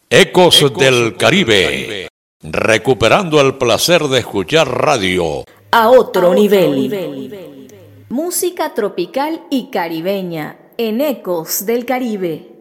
Ecos del Caribe, recuperando el placer de escuchar radio a otro nivel. Música tropical y caribeña en Ecos del Caribe.